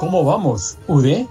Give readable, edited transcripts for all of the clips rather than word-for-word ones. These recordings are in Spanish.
¿Cómo vamos, UD?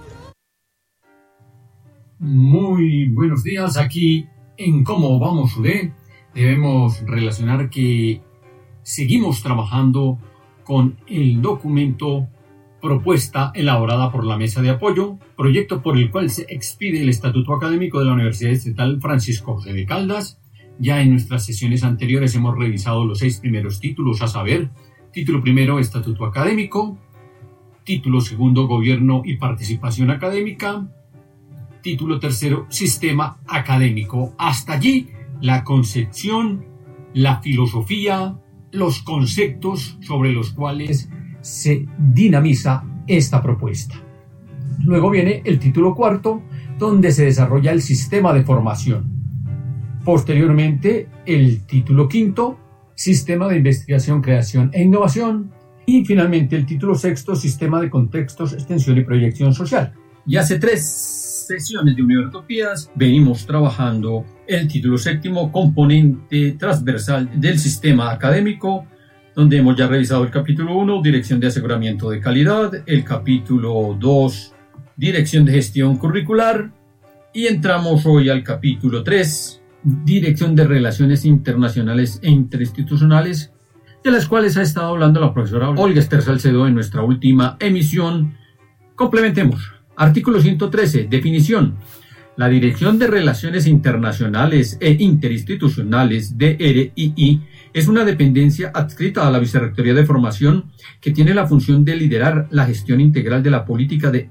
Muy buenos días. Aquí en ¿Cómo vamos, UD? Debemos relacionar que seguimos trabajando con el documento propuesta elaborada por la Mesa de Apoyo, proyecto por el cual se expide el Estatuto Académico de la Universidad Distrital Francisco José de Caldas. Ya en nuestras sesiones anteriores hemos revisado los 6 primeros títulos, a saber, título primero, Estatuto Académico, título segundo, Gobierno y Participación Académica, título tercero, Sistema Académico. Hasta allí, la concepción, la filosofía, los conceptos sobre los cuales se dinamiza esta propuesta. Luego viene el título cuarto, donde se desarrolla el sistema de formación. Posteriormente, el título quinto, sistema de investigación, creación e innovación. Y finalmente, el título sexto, sistema de contextos, extensión y proyección social. Y hace 3 sesiones de Univertopías venimos trabajando el título séptimo, componente transversal del sistema académico, donde hemos ya revisado el capítulo 1, Dirección de Aseguramiento de Calidad, el capítulo 2, Dirección de Gestión Curricular, y entramos hoy al capítulo 3, Dirección de Relaciones Internacionales e Interinstitucionales, de las cuales ha estado hablando la profesora Olga Esther Salcedo en nuestra última emisión. Complementemos. Artículo 113, definición. La Dirección de Relaciones Internacionales e Interinstitucionales, DRII, es una dependencia adscrita a la Vicerrectoría de Formación que tiene la función de liderar la gestión integral de la política de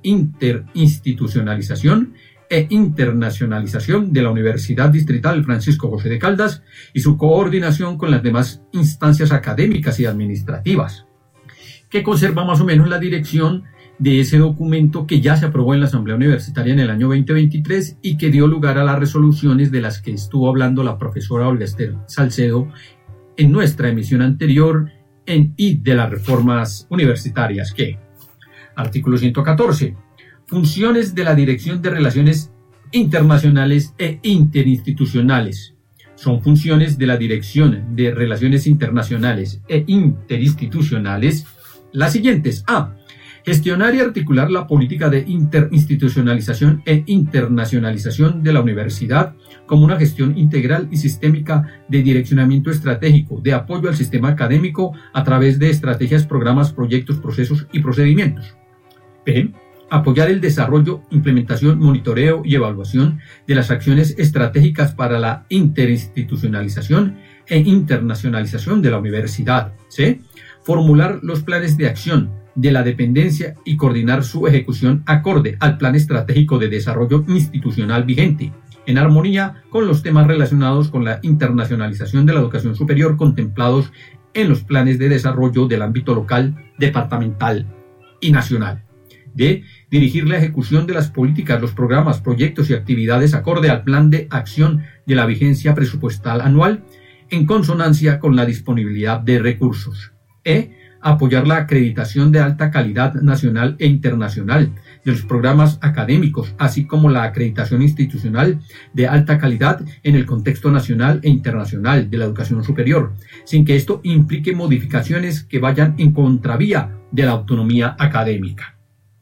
interinstitucionalización e internacionalización de la Universidad Distrital Francisco José de Caldas y su coordinación con las demás instancias académicas y administrativas, que conserva más o menos la dirección de ese documento que ya se aprobó en la Asamblea Universitaria en el año 2023 y que dio lugar a las resoluciones de las que estuvo hablando la profesora Olga Esther Salcedo en nuestra emisión anterior y de las reformas universitarias. Que artículo 114, funciones de la Dirección de Relaciones Internacionales e Interinstitucionales. Son funciones de la Dirección de Relaciones Internacionales e Interinstitucionales las siguientes: A. Gestionar y articular la política de interinstitucionalización e internacionalización de la universidad como una gestión integral y sistémica de direccionamiento estratégico, de apoyo al sistema académico a través de estrategias, programas, proyectos, procesos y procedimientos. B. Apoyar el desarrollo, implementación, monitoreo y evaluación de las acciones estratégicas para la interinstitucionalización e internacionalización de la universidad. C. Formular los planes de acción de la dependencia y coordinar su ejecución acorde al Plan Estratégico de Desarrollo Institucional vigente, en armonía con los temas relacionados con la internacionalización de la educación superior contemplados en los planes de desarrollo del ámbito local, departamental y nacional. D. Dirigir la ejecución de las políticas, los programas, proyectos y actividades acorde al plan de acción de la vigencia presupuestal anual, en consonancia con la disponibilidad de recursos. E. Apoyar la acreditación de alta calidad nacional e internacional de los programas académicos, así como la acreditación institucional de alta calidad en el contexto nacional e internacional de la educación superior, sin que esto implique modificaciones que vayan en contravía de la autonomía académica.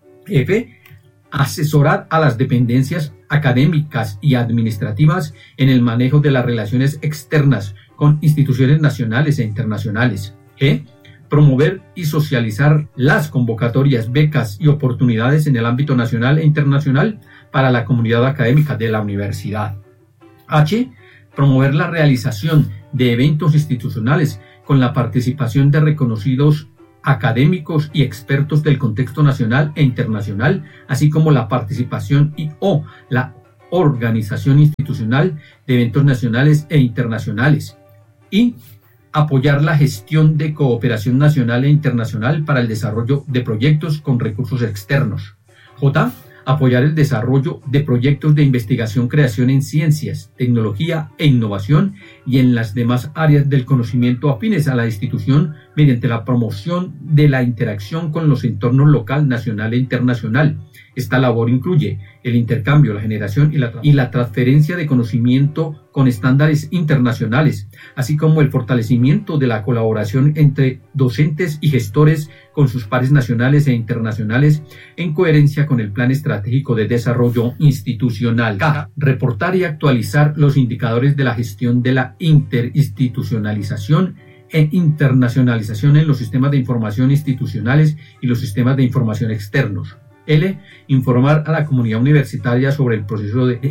F. Asesorar a las dependencias académicas y administrativas en el manejo de las relaciones externas con instituciones nacionales e internacionales. G. Promover y socializar las convocatorias, becas y oportunidades en el ámbito nacional e internacional para la comunidad académica de la universidad. H. Promover la realización de eventos institucionales con la participación de reconocidos académicos y expertos del contexto nacional e internacional, así como la participación o la organización institucional de eventos nacionales e internacionales. Y apoyar la gestión de cooperación nacional e internacional para el desarrollo de proyectos con recursos externos. J. Apoyar el desarrollo de proyectos de investigación, creación en ciencias, tecnología e innovación y en las demás áreas del conocimiento afines a la institución mediante la promoción de la interacción con los entornos local, nacional e internacional. Esta labor incluye el intercambio, la generación y la transferencia de conocimiento con estándares internacionales, así como el fortalecimiento de la colaboración entre docentes y gestores con sus pares nacionales e internacionales en coherencia con el Plan Estratégico de Desarrollo Institucional. K. Reportar y actualizar los indicadores de la gestión de la interinstitucionalización e internacionalización en los sistemas de información institucionales y los sistemas de información externos. L. Informar a la comunidad universitaria sobre el proceso de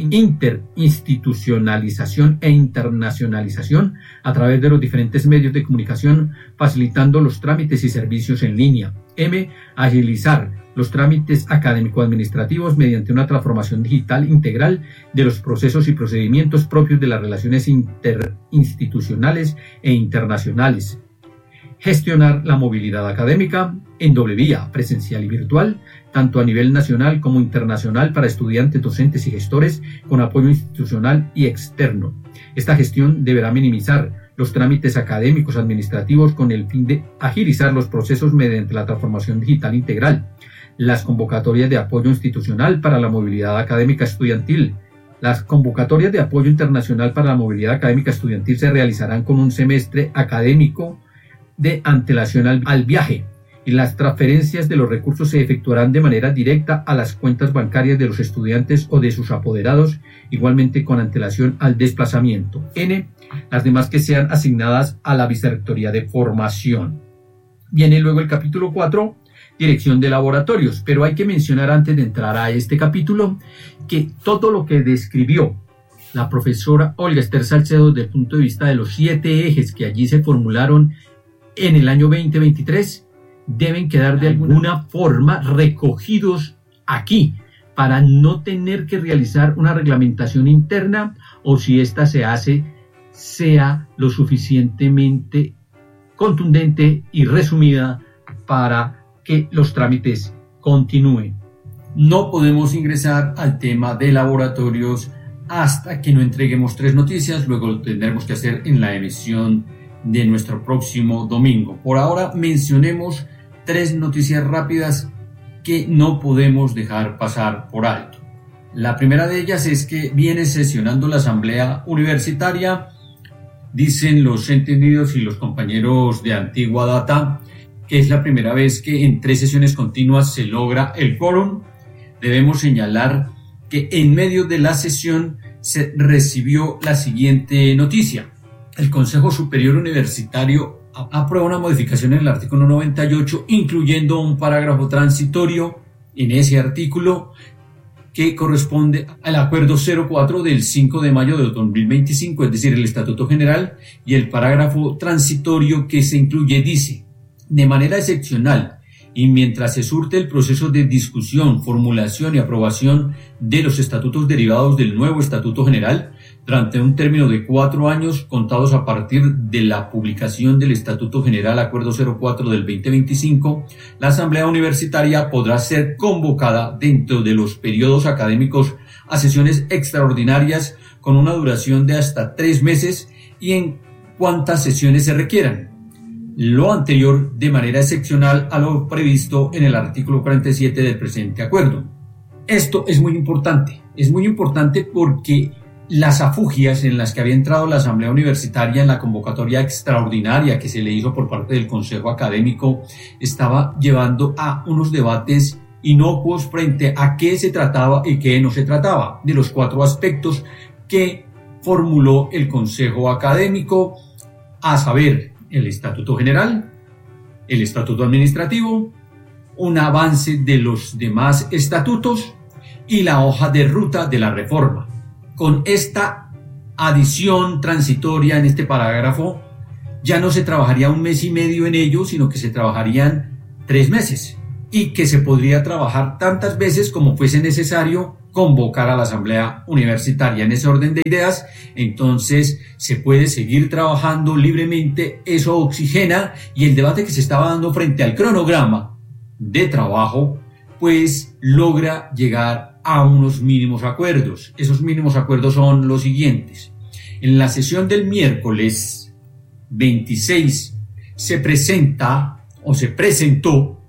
interinstitucionalización e internacionalización a través de los diferentes medios de comunicación, facilitando los trámites y servicios en línea. M. Agilizar los trámites académico-administrativos mediante una transformación digital integral de los procesos y procedimientos propios de las relaciones interinstitucionales e internacionales. Gestionar la movilidad académica en doble vía, presencial y virtual, tanto a nivel nacional como internacional para estudiantes, docentes y gestores con apoyo institucional y externo. Esta gestión deberá minimizar los trámites académicos administrativos con el fin de agilizar los procesos mediante la transformación digital integral. Las convocatorias de apoyo institucional para la movilidad académica estudiantil. Las convocatorias de apoyo internacional para la movilidad académica estudiantil se realizarán con un semestre académico de antelación al viaje, y las transferencias de los recursos se efectuarán de manera directa a las cuentas bancarias de los estudiantes o de sus apoderados, igualmente con antelación al desplazamiento. N. Las demás que sean asignadas a la Vicerrectoría de Formación. Viene luego el capítulo 4, Dirección de Laboratorios, pero hay que mencionar antes de entrar a este capítulo que todo lo que describió la profesora Olga Esther Salcedo desde el punto de vista de los 7 ejes que allí se formularon en el año 2023 deben quedar de alguna forma recogidos aquí para no tener que realizar una reglamentación interna, o si ésta se hace, sea lo suficientemente contundente y resumida para que los trámites continúen. No podemos ingresar al tema de laboratorios hasta que no entreguemos 3 noticias, luego lo tendremos que hacer en la emisión de nuestro próximo domingo. Por ahora mencionemos 3 noticias rápidas que no podemos dejar pasar por alto. La primera de ellas es que viene sesionando la Asamblea Universitaria. Dicen los entendidos y los compañeros de antigua data que es la primera vez que en 3 sesiones continuas se logra el quórum. Debemos señalar que en medio de la sesión se recibió la siguiente noticia. El Consejo Superior Universitario aprueba una modificación en el artículo 98, incluyendo un parágrafo transitorio en ese artículo que corresponde al acuerdo 04 del 5 de mayo de 2025, es decir, el Estatuto General, y el parágrafo transitorio que se incluye dice: de manera excepcional, y mientras se surte el proceso de discusión, formulación y aprobación de los estatutos derivados del nuevo Estatuto General, durante un término de 4 años contados a partir de la publicación del Estatuto General Acuerdo 04 del 2025, la Asamblea Universitaria podrá ser convocada dentro de los periodos académicos a sesiones extraordinarias con una duración de hasta 3 meses y en cuantas sesiones se requieran. Lo anterior de manera excepcional a lo previsto en el artículo 47 del presente acuerdo. Esto es muy importante porque las afugias en las que había entrado la Asamblea Universitaria en la convocatoria extraordinaria que se le hizo por parte del Consejo Académico estaba llevando a unos debates inocuos frente a qué se trataba y qué no se trataba, de los 4 aspectos que formuló el Consejo Académico, a saber, el Estatuto General, el Estatuto Administrativo, un avance de los demás estatutos y la hoja de ruta de la reforma. Con esta adición transitoria en este parágrafo, ya no se trabajaría 1 mes y medio en ello, sino que se trabajarían 3 meses y que se podría trabajar tantas veces como fuese necesario convocar a la Asamblea Universitaria. En ese orden de ideas, entonces se puede seguir trabajando libremente, eso oxigena, y el debate que se estaba dando frente al cronograma de trabajo, pues logra llegar a unos mínimos acuerdos. Esos mínimos acuerdos son los siguientes. En la sesión del miércoles 26 se presentó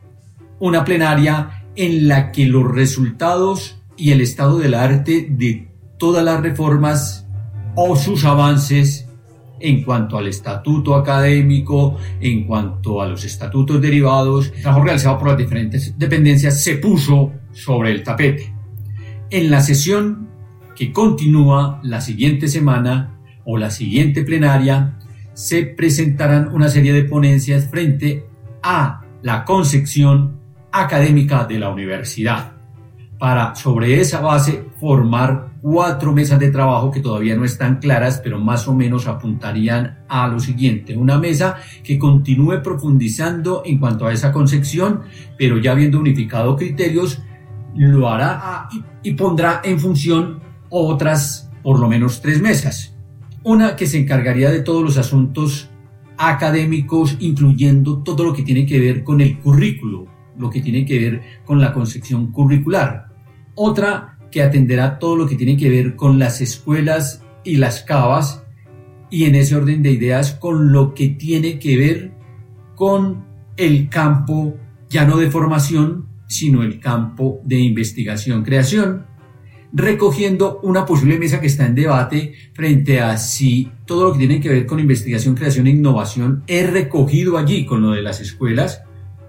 una plenaria en la que los resultados y el estado del arte de todas las reformas o sus avances en cuanto al estatuto académico, en cuanto a los estatutos derivados, el trabajo realizado por las diferentes dependencias se puso sobre el tapete. En la sesión que continúa la siguiente semana o la siguiente plenaria, se presentarán una serie de ponencias frente a la concepción académica de la universidad, para sobre esa base formar 4 mesas de trabajo que todavía no están claras, pero más o menos apuntarían a lo siguiente: una mesa que continúe profundizando en cuanto a esa concepción, pero ya habiendo unificado criterios, lo hará y pondrá en función otras, por lo menos 3 mesas. Una que se encargaría de todos los asuntos académicos, incluyendo todo lo que tiene que ver con el currículo, lo que tiene que ver con la concepción curricular. Otra que atenderá todo lo que tiene que ver con las escuelas y las CABAs, y en ese orden de ideas con lo que tiene que ver con el campo ya no de formación, sino el campo de investigación-creación, recogiendo una posible mesa que está en debate frente a si todo lo que tiene que ver con investigación, creación e innovación es recogido allí con lo de las escuelas,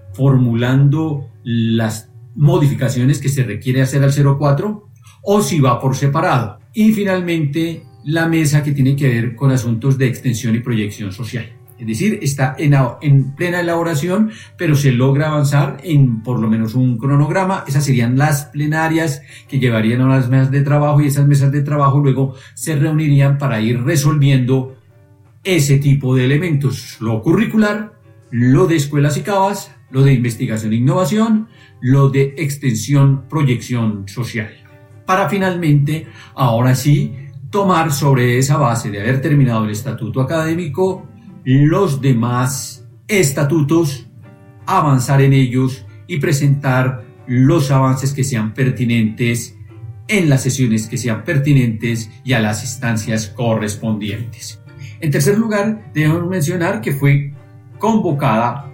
formulando las modificaciones que se requiere hacer al 04, o si va por separado. Y finalmente la mesa que tiene que ver con asuntos de extensión y proyección social. Es decir, está en plena elaboración, pero se logra avanzar en por lo menos un cronograma. Esas serían las plenarias que llevarían a las mesas de trabajo, y esas mesas de trabajo luego se reunirían para ir resolviendo ese tipo de elementos: lo curricular, lo de escuelas y CABAs, lo de investigación e innovación, lo de extensión, proyección social. Para finalmente, ahora sí, tomar sobre esa base de haber terminado el estatuto académico los demás estatutos, avanzar en ellos y presentar los avances que sean pertinentes en las sesiones que sean pertinentes y a las instancias correspondientes. En tercer lugar, debemos mencionar que fue convocada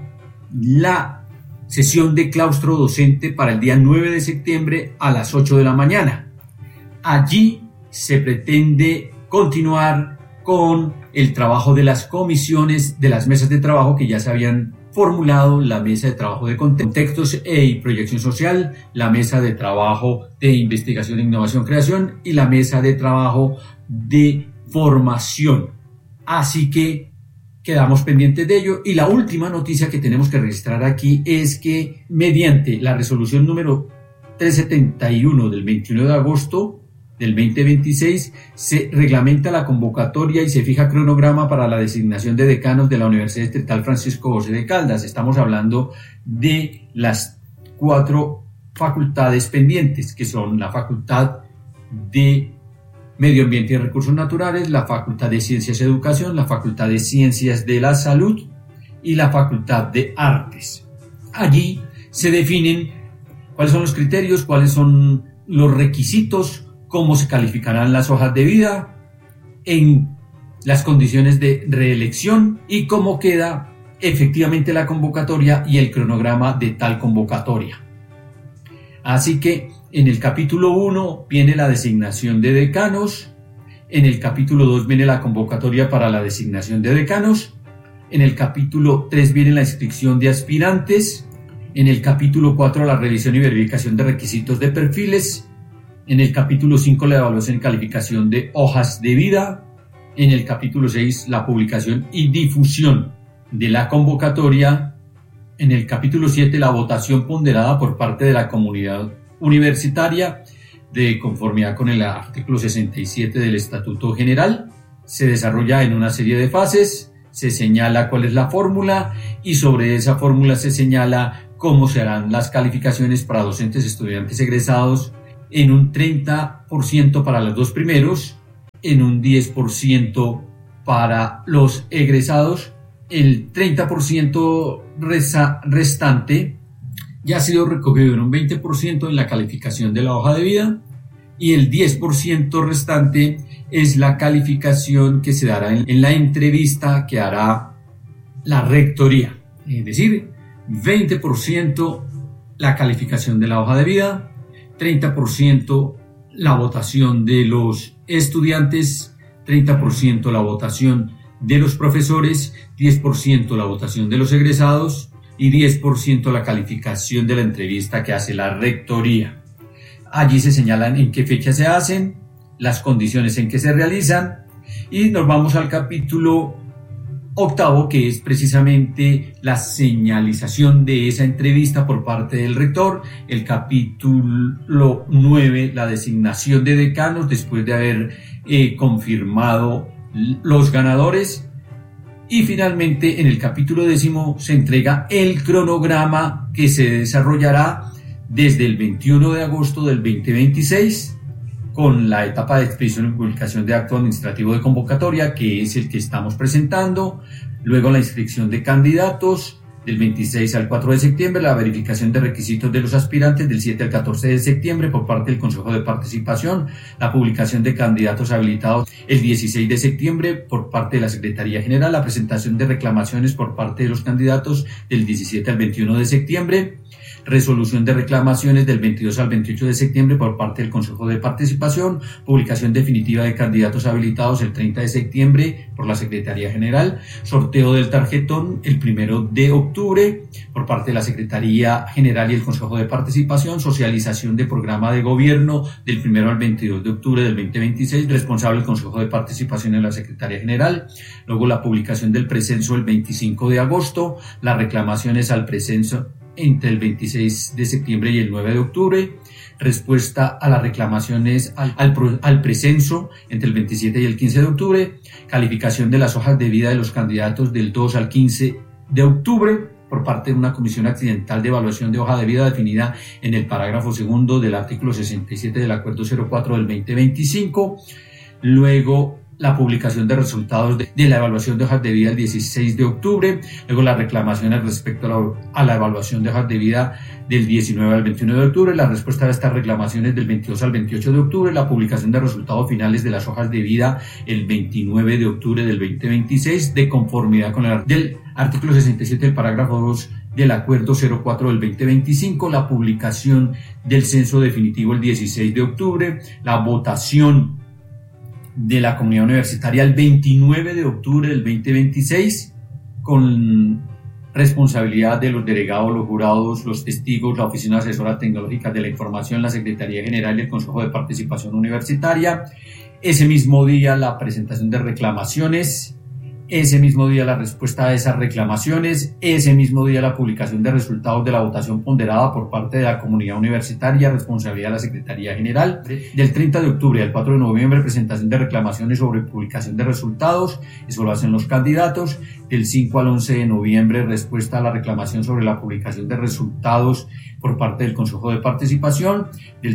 la sesión de claustro docente para el día 9 de septiembre a las 8 de la mañana. Allí se pretende continuar con el trabajo de las comisiones, de las mesas de trabajo que ya se habían formulado: la mesa de trabajo de contextos y proyección social, la mesa de trabajo de investigación, innovación, creación y la mesa de trabajo de formación. Así que quedamos pendientes de ello. Y la última noticia que tenemos que registrar aquí es que mediante la resolución número 371 del 21 de agosto del 2026 se reglamenta la convocatoria y se fija cronograma para la designación de decanos de la Universidad Distrital Francisco José de Caldas. Estamos hablando de las 4 facultades pendientes, que son la Facultad de Medio Ambiente y Recursos Naturales, la Facultad de Ciencias y Educación, la Facultad de Ciencias de la Salud y la Facultad de Artes. Allí se definen cuáles son los criterios, cuáles son los requisitos, cómo se calificarán las hojas de vida, en las condiciones de reelección y cómo queda efectivamente la convocatoria y el cronograma de tal convocatoria. Así que en el capítulo 1 viene la designación de decanos, en el capítulo 2 viene la convocatoria para la designación de decanos, en el capítulo 3 viene la inscripción de aspirantes, en el capítulo 4 la revisión y verificación de requisitos de perfiles, en el capítulo 5 la evaluación y calificación de hojas de vida, en el capítulo 6 la publicación y difusión de la convocatoria, en el capítulo 7 la votación ponderada por parte de la comunidad universitaria de conformidad con el artículo 67 del Estatuto General. Se desarrolla en una serie de fases, se señala cuál es la fórmula y sobre esa fórmula se señala cómo se harán las calificaciones para docentes, estudiantes egresados, en un 30% para los 2 primeros, en un 10% para los egresados. El 30% restante ya ha sido recogido en un 20% en la calificación de la hoja de vida, y el 10% restante es la calificación que se dará en la entrevista que hará la rectoría, es decir, 20% la calificación de la hoja de vida, 30% la votación de los estudiantes, 30% la votación de los profesores, 10% la votación de los egresados y 10% la calificación de la entrevista que hace la rectoría. Allí se señalan en qué fecha se hacen, las condiciones en que se realizan, y nos vamos al capítulo 8, que es precisamente la señalización de esa entrevista por parte del rector. El capítulo 9, la designación de decanos después de haber confirmado los ganadores. Y finalmente, en el capítulo 10 se entrega el cronograma que se desarrollará desde el 21 de agosto del 2026 con la etapa de expedición y publicación de acto administrativo de convocatoria, que es el que estamos presentando, luego la inscripción de candidatos del 26 al 4 de septiembre, la verificación de requisitos de los aspirantes del 7 al 14 de septiembre por parte del Consejo de Participación, la publicación de candidatos habilitados el 16 de septiembre por parte de la Secretaría General, la presentación de reclamaciones por parte de los candidatos del 17 al 21 de septiembre, resolución de reclamaciones del 22 al 28 de septiembre por parte del Consejo de Participación, publicación definitiva de candidatos habilitados el 30 de septiembre por la Secretaría General, sorteo del tarjetón el 1 de octubre por parte de la Secretaría General y el Consejo de Participación, socialización de programa de gobierno del 1 al 22 de octubre del 2026, responsable del Consejo de Participación en la Secretaría General, luego la publicación del precenso el 25 de agosto, las reclamaciones al precenso entre el 26 de septiembre y el 9 de octubre, respuesta a las reclamaciones al precenso entre el 27 y el 15 de octubre, calificación de las hojas de vida de los candidatos del 2 al 15 de octubre por parte de una comisión accidental de evaluación de hoja de vida definida en el parágrafo 2 del artículo 67 del Acuerdo 04 del 2025, luego la publicación de resultados de la evaluación de hojas de vida el 16 de octubre, luego las reclamaciones respecto a la evaluación de hojas de vida del 19 al 21 de octubre, la respuesta a estas reclamaciones del 22 al 28 de octubre, la publicación de resultados finales de las hojas de vida el 29 de octubre del 2026, de conformidad con el artículo 67 del parágrafo 2 del Acuerdo 04 del 2025, la publicación del censo definitivo el 16 de octubre, la votación de la comunidad universitaria el 29 de octubre del 2026, con responsabilidad de los delegados, los jurados, los testigos, la Oficina Asesora Tecnológica de la Información, la Secretaría General y el Consejo de Participación Universitaria. Ese mismo día la presentación de reclamaciones, ese mismo día la respuesta a esas reclamaciones, ese mismo día la publicación de resultados de la votación ponderada por parte de la comunidad universitaria, responsabilidad de la Secretaría General. Del 30 de octubre al 4 de noviembre, presentación de reclamaciones sobre publicación de resultados, eso lo hacen los candidatos. Del 5 al 11 de noviembre, respuesta a la reclamación sobre la publicación de resultados por parte del Consejo de Participación.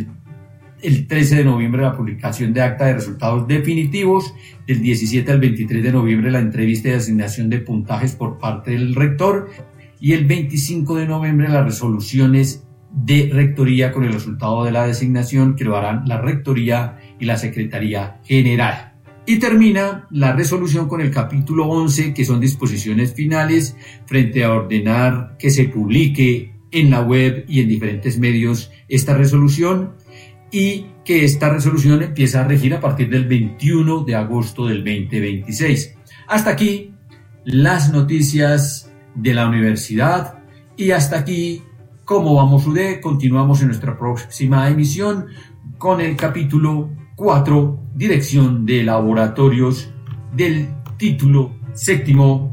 El 13 de noviembre la publicación de acta de resultados definitivos, del 17 al 23 de noviembre la entrevista de asignación de puntajes por parte del rector y el 25 de noviembre las resoluciones de rectoría con el resultado de la designación que lo harán la rectoría y la Secretaría General. Y termina la resolución con el capítulo 11, que son disposiciones finales frente a ordenar que se publique en la web y en diferentes medios esta resolución, y que esta resolución empieza a regir a partir del 21 de agosto del 2026. Hasta aquí las noticias de la universidad y hasta aquí cómo vamos UD. Continuamos en nuestra próxima emisión con el capítulo 4, dirección de laboratorios, del título 7º,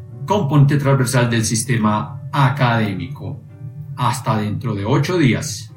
componente transversal del sistema académico. Hasta dentro de 8 días.